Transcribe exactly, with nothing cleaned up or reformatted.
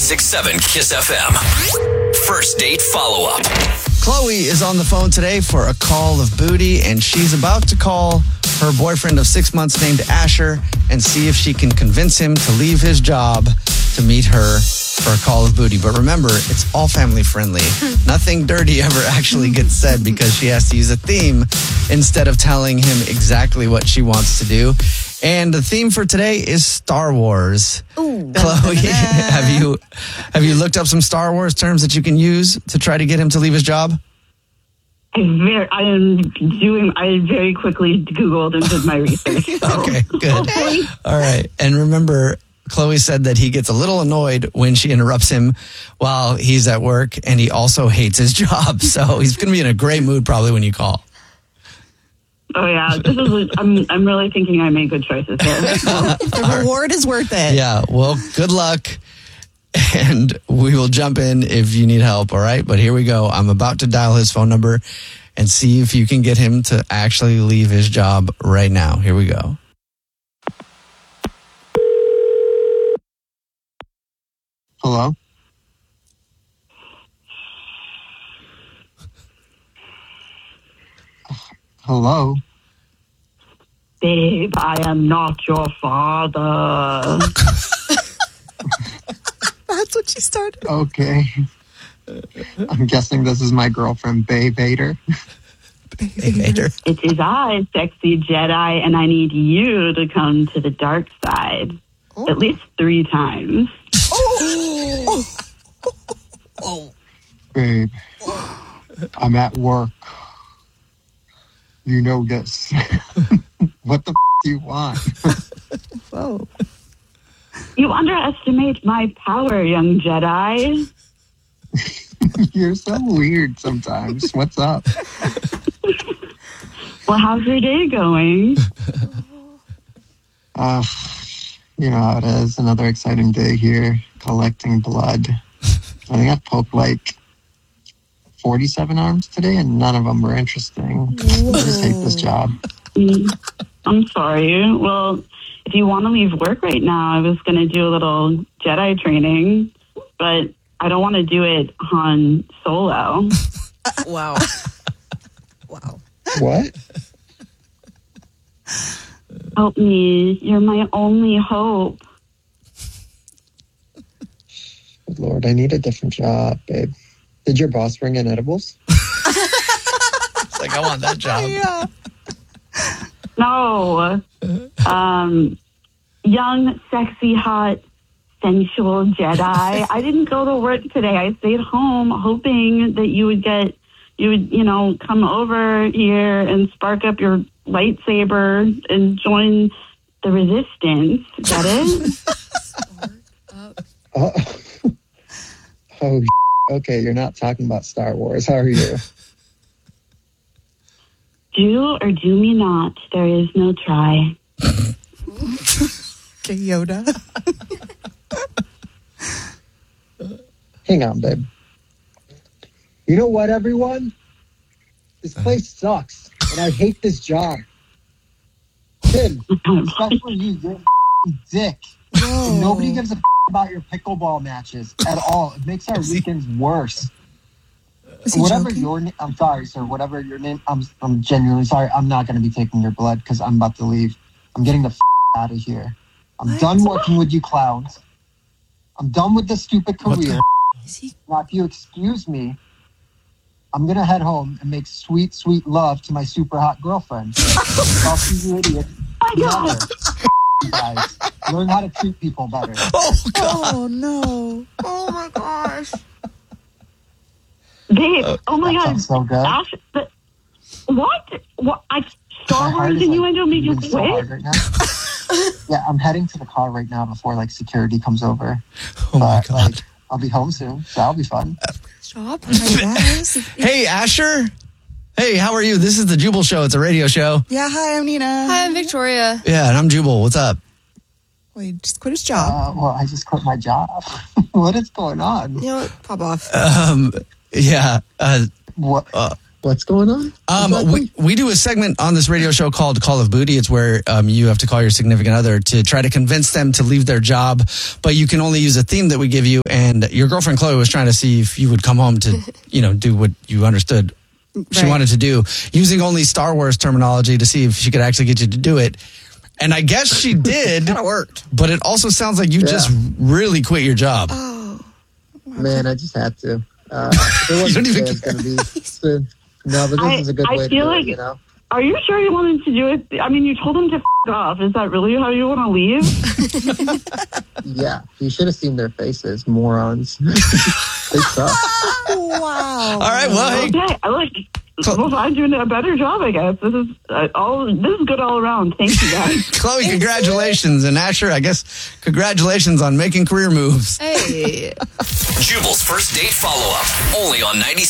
six seven Kiss F M. First date follow-up. Chloe is on the phone today for a call of booty, and she's about to call her boyfriend of six months named Asher and see if she can convince him to leave his job to meet her for a call of booty. But remember, it's all family friendly. Nothing dirty ever actually gets said because she has to use a theme instead of telling him exactly what she wants to do. And the theme for today is Star Wars. Ooh. Chloe, have you have you looked up some Star Wars terms that you can use to try to get him to leave his job? I very, I am doing. I very quickly Googled and did my research. So. Okay, good. Okay. All right, and remember, Chloe said that he gets a little annoyed when she interrupts him while he's at work, and he also hates his job. So he's going to be in a great mood probably when you call. Oh yeah, this is. I'm. I'm really thinking I made good choices here. The reward is worth it. Yeah. Well, good luck, and we will jump in if you need help. All right. But here we go. I'm about to dial his phone number and see if you can get him to actually leave his job right now. Here we go. Hello? Hello? Babe, I am not your father. That's what she started. Okay. I'm guessing this is my girlfriend, Bay Vader. Bay Vader. It is I, sexy Jedi, and I need you to come to the dark side. Oh. At least three times. Oh. Oh. Babe, I'm at work. You know this. What the f*** do you want? Whoa. You underestimate my power, young Jedi. You're so weird sometimes. What's up? Well, how's your day going? Uh, you know how it is. Another exciting day here, collecting blood. I think I've poked like forty-seven arms today, and none of them were interesting. Whoa. I just hate this job. I'm sorry. Well, if you want to leave work right now, I was going to do a little Jedi training, but I don't want to do it Han Solo. Wow. Wow. What? Help me. You're my only hope. Good Lord, I need a different job, babe. Did your boss bring in edibles? It's like, I want that job. Yeah. No. Um, young, sexy, hot, sensual Jedi. I didn't go to work today. I stayed home hoping that you would get, you would, you know, come over here and spark up your lightsaber and join the resistance. Is that it? Oh, oh, okay. You're not talking about Star Wars. How are you? Do or do me not. There is no try. Okay, Yoda. Hang on, babe. You know what, everyone? This place sucks, and I hate this job. Tim, especially you, you're a dick. And nobody gives a about your pickleball matches at all. It makes our weekends worse. Whatever joking? your name, I'm sorry, sir. Whatever your name, I'm, I'm genuinely sorry. I'm not going to be taking your blood because I'm about to leave. I'm getting the f- out of here. I'm what? done working with you clowns. I'm done with this stupid career. He- now, if you excuse me, I'm going to head home and make sweet, sweet love to my super hot girlfriend. Talk to you idiots. Oh, You guys, learn how to treat people better. Oh, God. Oh, no. Oh, my gosh. Babe, uh, oh my that God. Sounds so good. Ash, the, what? What? I, Star Wars innuendo like, made you so quit? right now. Yeah, I'm heading to the car right now before like security comes over. Oh my but, God. Like, I'll be home soon. So that'll be fun. Stop. Guys. Hey, Asher. Hey, how are you? This is the Jubal Show. It's a radio show. Yeah, hi, I'm Nina. Hi, I'm Victoria. Yeah, and I'm Jubal. What's up? Well, he just quit his job. Uh, well, I just quit my job. What is going on? You know what? Pop off. Um, yeah. Uh, What? uh, What's going on? Um, Exactly. we, we do a segment on this radio show called Call of Booty. It's where um, you have to call your significant other to try to convince them to leave their job, but you can only use a theme that we give you. And your girlfriend Chloe was trying to see if you would come home to, you know, do what you understood she Right. wanted to do, using only Star Wars terminology to see if she could actually get you to do it. And I guess she did. Kind of worked. But it also sounds like you Yeah. just really quit your job. Oh. Man, I just had to. Uh, if it wasn't don't even today, it's going to be soon. No, but this I- is a good I way to feel do like- it, you know? Are you sure you wanted to do it? I mean, you told him to f- off. Is that really how you want to leave? Yeah, you should have seen their faces, morons. They suck. Wow. All right, well, hey, Okay, I like. Cl- We'll find you a better job, I guess. This is uh, all. This is good all around. Thank you, guys. Chloe, congratulations. And Asher, I guess, congratulations on making career moves. Hey. Jubal's first date follow up. Only on ninety.